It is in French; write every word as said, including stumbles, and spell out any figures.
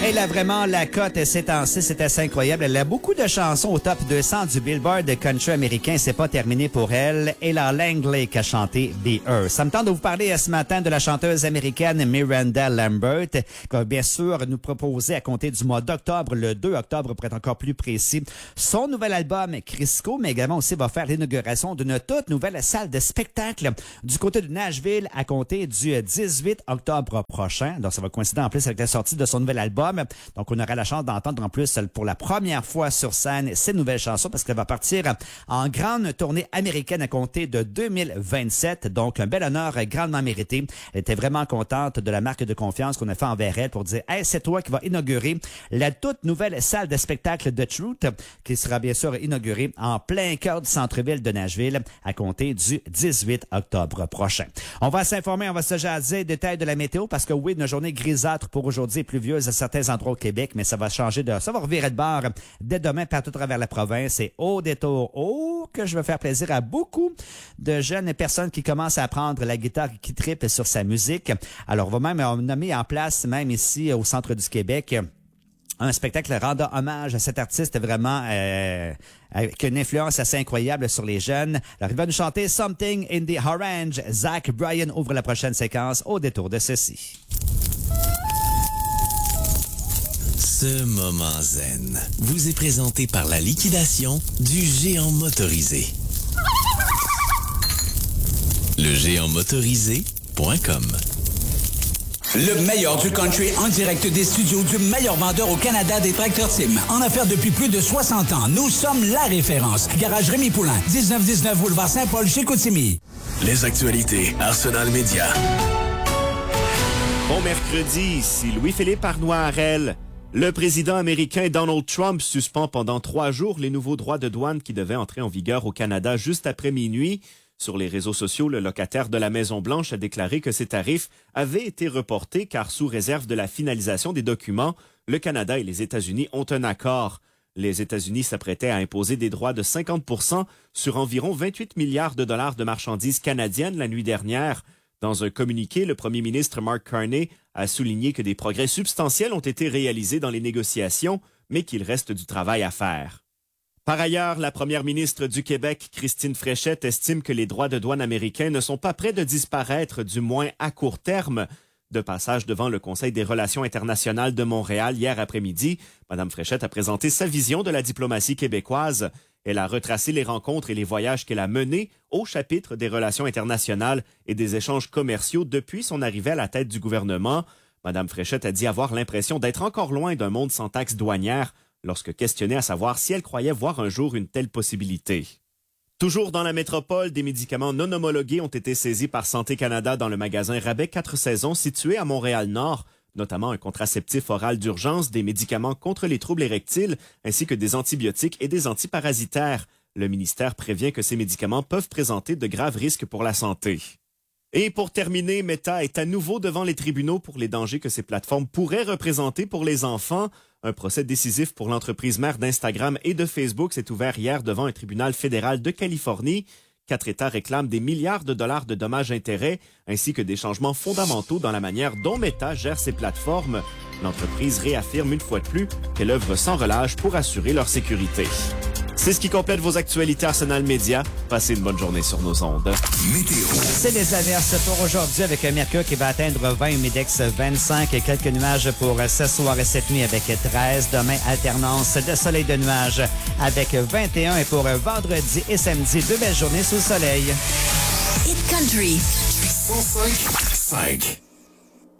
Elle a vraiment la cote ces temps-ci, c'est assez incroyable. Elle a beaucoup de chansons au top deux cents du Billboard country américain. C'est pas terminé pour elle. Ella Langley qui a chanté The Earth. Ça me tente de vous parler ce matin de la chanteuse américaine Miranda Lambert, qui va bien sûr nous proposer à compter du mois d'octobre, le deux octobre pour être encore plus précis, son nouvel album Crisco, mais également aussi va faire l'inauguration d'une toute nouvelle salle de spectacle du côté de Nashville à compter du dix-huit octobre prochain. Donc ça va coïncider en plus avec la sortie de son nouvel album. Donc on aura la chance d'entendre en plus pour la première fois sur scène ses nouvelles chansons parce qu'elle va partir en grande tournée américaine à compter de deux mille vingt-sept. Donc un bel honneur grandement mérité. Elle était vraiment contente de la marque de confiance qu'on a fait envers elle pour dire « Hey, c'est toi qui vas inaugurer la toute nouvelle salle de spectacle de Truth qui sera bien sûr inaugurée en plein cœur du centre-ville de Nashville à compter du dix-huit octobre prochain. » On va s'informer, on va se jaser détails de la météo parce que oui, une journée grisâtre pour aujourd'hui et pluvieuse à certains endroits au Québec, mais ça va changer de, ça va revirer de bord dès demain partout à travers la province et au détour, oh, que je veux faire plaisir à beaucoup de jeunes personnes qui commencent à apprendre la guitare et qui trippent sur sa musique. Alors, on va même nommer en place, même ici au centre du Québec, un spectacle rendant hommage à cet artiste vraiment euh, avec une influence assez incroyable sur les jeunes. Alors, il va nous chanter Something in the Orange. Zach Bryan ouvre la prochaine séquence au détour de ceci. Ce moment zen vous est présenté par la liquidation du géant motorisé. Le géant motorisé point com. Le meilleur du country en direct des studios du meilleur vendeur au Canada des tracteurs Tim. En affaires depuis plus de soixante ans, nous sommes la référence. Garage Rémi Poulain, dix-neuf dix-neuf boulevard Saint-Paul chez Chicoutimi. Les actualités Arsenal Média. Bon mercredi, ici Louis-Philippe Arnois-Harel. Le président américain Donald Trump suspend pendant trois jours les nouveaux droits de douane qui devaient entrer en vigueur au Canada juste après minuit. Sur les réseaux sociaux, le locataire de la Maison-Blanche a déclaré que ces tarifs avaient été reportés car sous réserve de la finalisation des documents, le Canada et les États-Unis ont un accord. Les États-Unis s'apprêtaient à imposer des droits de cinquante pour cent sur environ vingt-huit milliards de dollars de marchandises canadiennes la nuit dernière. Dans un communiqué, le premier ministre Mark Carney a souligné que des progrès substantiels ont été réalisés dans les négociations, mais qu'il reste du travail à faire. Par ailleurs, la première ministre du Québec, Christine Fréchette, estime que les droits de douane américains ne sont pas près de disparaître, du moins à court terme. De passage devant le Conseil des relations internationales de Montréal hier après-midi, Mme Fréchette a présenté sa vision de la diplomatie québécoise. Elle a retracé les rencontres et les voyages qu'elle a menés au chapitre des relations internationales et des échanges commerciaux depuis son arrivée à la tête du gouvernement. Mme Fréchette a dit avoir l'impression d'être encore loin d'un monde sans taxes douanières lorsque questionnée à savoir si elle croyait voir un jour une telle possibilité. Toujours dans la métropole, des médicaments non homologués ont été saisis par Santé Canada dans le magasin Rabais quatre saisons situé à Montréal-Nord, notamment un contraceptif oral d'urgence, des médicaments contre les troubles érectiles, ainsi que des antibiotiques et des antiparasitaires. Le ministère prévient que ces médicaments peuvent présenter de graves risques pour la santé. Et pour terminer, Meta est à nouveau devant les tribunaux pour les dangers que ces plateformes pourraient représenter pour les enfants. Un procès décisif pour l'entreprise mère d'Instagram et de Facebook s'est ouvert hier devant un tribunal fédéral de Californie. Quatre États réclament des milliards de dollars de dommages-intérêts ainsi que des changements fondamentaux dans la manière dont Meta gère ses plateformes. L'entreprise réaffirme une fois de plus qu'elle œuvre sans relâche pour assurer leur sécurité. C'est ce qui complète vos actualités Arsenal Média. Passez une bonne journée sur nos ondes. Météo. C'est les averses pour aujourd'hui avec un mercure qui va atteindre vingt, Humidex vingt-cinq et quelques nuages pour ce soir et cette nuit avec treize. Demain, alternance de soleil de nuages avec vingt et un et pour vendredi et samedi, deux belles journées sous le soleil. Hit Country. cent cinq.